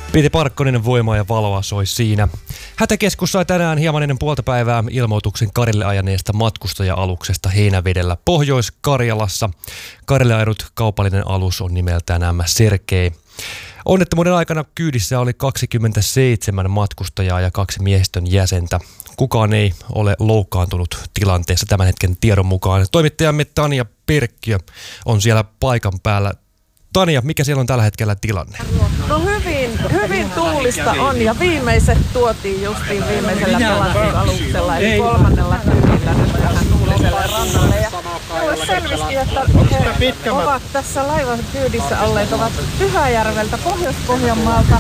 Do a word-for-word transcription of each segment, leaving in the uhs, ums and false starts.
Piti Parkkonen voimaa ja valoa soi siinä. Hätäkeskus sai tänään hieman ennen puolta päivää ilmoituksen Karille ajaneesta matkustaja-aluksesta Heinävedellä Pohjois-Karjalassa. Karille ajanut kaupallinen alus on nimeltään M S Sergei. Onnettomuuden aikana kyydissä oli kaksikymmentäseitsemän matkustajaa ja kaksi miehistön jäsentä. Kukaan ei ole loukkaantunut tilanteessa tämän hetken tiedon mukaan. Toimittajamme Tanja Perkkiö on siellä paikan päällä. Tanja, mikä siellä on tällä hetkellä tilanne? No hyvin, hyvin tuulista on ja viimeiset tuotiin justiin viimeisellä pelastusaluksella eli kolmannella kyydillä nyt tähän tuuliselle rannalle. Ja minulle selvisikin, että he ovat tässä laivan kyydissä olleet ovat Pyhäjärveltä, Pohjois-Pohjanmaalta,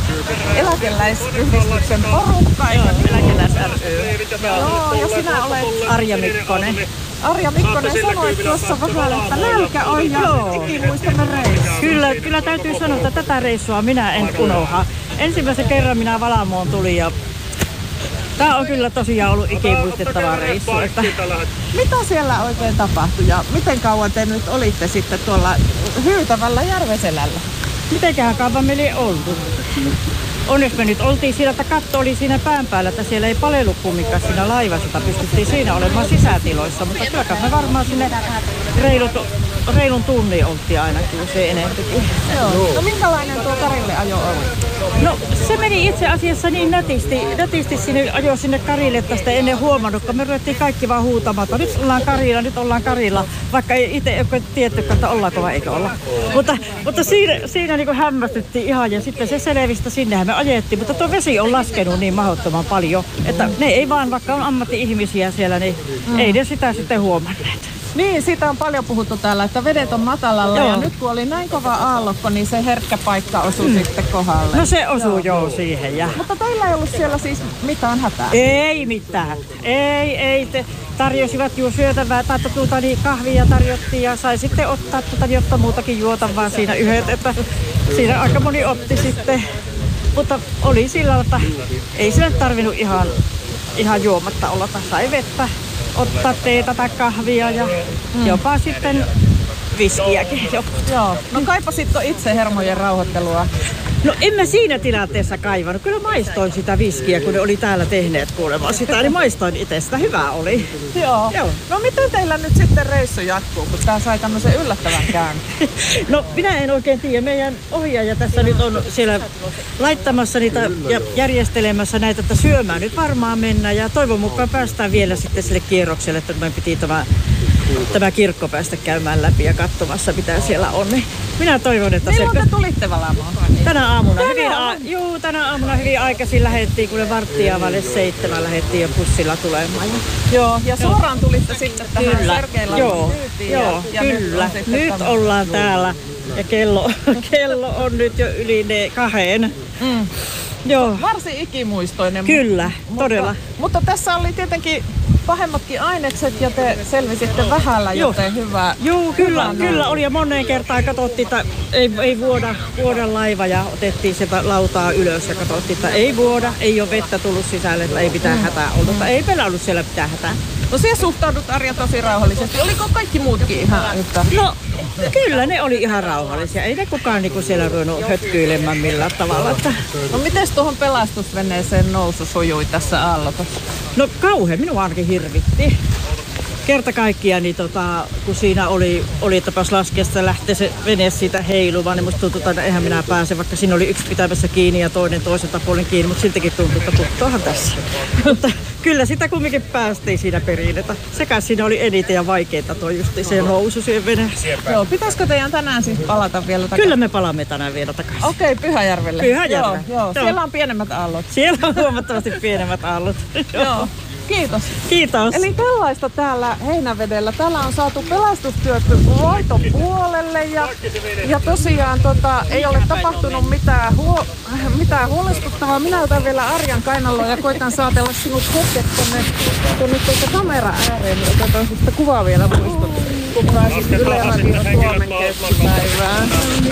eläkeläisyhdistyksen porukka, eikä eläkeläis ry. Joo, ja sinä olet Arja Mikkonen. Arja Mikkonen sanoi tuossa vähän, että nälkä on ja ikimuistamme reissua. Kyllä, kyllä täytyy sanoa, että tätä reissua minä en unoha. Ensimmäisen kerran minä Valamoon tulin ja tämä on kyllä tosiaan ollut ikimuistettava reissu. Että... Mitä siellä oikein tapahtui ja miten kauan te nyt olitte sitten tuolla hyytävällä Järveselällä? Mitenköhän kauan meillä ei oltu? Onneksi me nyt oltiin siellä, että katto oli siinä pään päällä, että siellä ei palellut kumminkaan siinä laivassa, pystyttiin siinä olemaan sisätiloissa, mutta kyllä me varmaan sinne reilut, reilun tunnin oltiin ainakin, jos ei enempikin. Joo. No minkälainen tuo Karille ajo oli? No se meni itse asiassa niin nätisti, nätisti sinne, ajo sinne Karille, että sitä ennen huomannut, kun me ruvettiin kaikki vaan huutamaan, että nyt ollaan Karilla, nyt ollaan Karilla, vaikka ei itse ole tietty, että ollaanko vai eikö olla. Mutta, mutta siinä, siinä niin kuin hämmästyttiin ihan ja sitten se selvistä, sinnehän me ajettiin, mutta tuo vesi on laskenut niin mahdottoman paljon, että ne ei vaan, vaikka on ammatti-ihmisiä siellä, niin mm. ei ne sitä sitten huomanneet. Niin, siitä on paljon puhuttu täällä, että vedet on matalalla. Joo. Ja nyt kun oli näin kova aallokko, niin se herkkä paikka osui mm. sitten kohdalle. No se osuu joo, joo siihen. Ja... Mutta teillä ei ollut siellä siis mitään hätää? Ei mitään. Ei, ei. Te tarjosivat juuri syötävää, tai tuota, niin kahvia tarjottiin ja sai sitten ottaa tuota, jotta muutakin juotavaa siinä yhdet, että siinä aika moni otti sitten. Mutta oli sillä, että ei sille tarvinnut ihan, ihan juomatta olla, sai vettä. Ottaa teetä tai kahvia ja mm. jopa sitten viskiäkin. Joo. No kaipasitko itse hermojen rauhoittelua? No en mä siinä tilanteessa kaivannut. Kyllä maistoin sitä viskiä, kun ne oli täällä tehneet kuulemaan sitä. Niin maistoin itse sitä. Hyvä oli. Joo. Joo. No miten teillä nyt sitten reissu jatkuu, kun tää sai tämmöisen yllättävän käyn? No minä en oikein tiedä. Meidän ohjaaja tässä nyt on siellä laittamassa niitä ja järjestelemässä näitä, että syömään nyt varmaan mennä. Ja toivon mukaan päästään vielä sitten sille kierrokselle, että meidän piti tämä, tämä kirkko päästä käymään läpi ja katsomassa, mitä siellä on. Minä toivon, että milloin se... te tulitte Valamoon? Tänä aamuna. Tänä hyvin, aamuna? a- juu, tänä aamuna hyvin aikaisin lähdettiin, kun ne varttia vaille seitsemän lähdettiin jo bussilla tulemaan. Joo, ja suoraan tulitte sitten tähän Kyllä. Sergeillä Joo, kyytiin. joo ja, kyllä. Ja nyt, nyt ollaan täällä ja kello, kello on nyt jo yli ne kahden. Mm. Joo. Varsin ikimuistoinen. Kyllä, mutta, todella. Mutta tässä oli tietenkin pahemmatkin ainekset ja te selvisitte vähällä, joten hyvä. Joo, kyllä, hyvä kyllä oli ja moneen kertaan katsottiin, että ei, ei vuoda, vuoda laiva ja otettiin sieltä lautaa ylös ja katsottiin, että ei vuoda, ei ole vettä tullut sisälle, että ei mitään hätää ollut, että ei meillä ollut siellä mitään hätää. No siellä suhtaudut Arja tosi rauhallisesti. Oliko kaikki muutkin ihan yhtä? No kyllä ne oli ihan rauhallisia. Ei ne kukaan niinku siellä ruvennut hötkyilemään millään tavalla. Että... No mites tuohon pelastusveneeseen nousu sujui tässä aallokossa? No kauhean, minua ainakin hirvitti. Kerta kaikkiaan, niin tota, kun siinä oli, oli tapas laskesta lähteä se vene siitä heilumaan, niin musta tuntui, että eihän minä pääse, vaikka siinä oli yksi pitämässä kiinni ja toinen toiselta puolen kiinni, mutta siltikin tuntui, että puttoahan tässä. Mutta kyllä sitä kumminkin päästiin siinä perin, että sekä siinä oli eniten ja vaikeinta tuo justi se nousu siihen veneeseen. Joo, pitäisikö teidän tänään siis palata vielä takaisin? Kyllä me palaamme tänään vielä takaisin. Okei, okay, Pyhäjärvelle. Pyhäjärvelle. Joo, joo. Siellä on pienemmät aallot. Siellä on huomattavasti pienemmät aallot. Joo. Kiitos. Kiitos. Eli tällaista täällä Heinävedellä. Täällä on saatu pelastustyöt voiton puolelle ja, ja tosiaan tota, ei ole tapahtunut mitään, huo, mitään huolestuttavaa. Minä otan vielä Arjan kainaloon ja koitan saatella sinut hetket tonne, tonne tuota kamera ääreen. Niin otetaan sitten kuvaa vielä muistut, kun pääsit Yle Radio Suomen keskipäivään.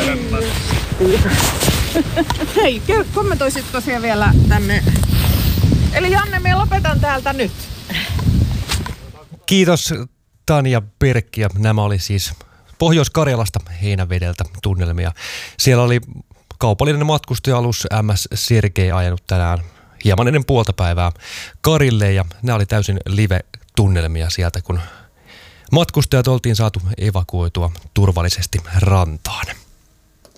Hei, kommentoisitko siellä vielä tänne? Eli Janne, minä lopetan täältä nyt. Kiitos Tanja Perkkiö. Nämä oli siis Pohjois-Karjalasta Heinävedeltä tunnelmia. Siellä oli kaupallinen matkustaja-alus M S Sergei ajanut tänään hieman ennen puolta päivää Karille ja nämä oli täysin live-tunnelmia sieltä, kun matkustajat oltiin saatu evakuoitua turvallisesti rantaan.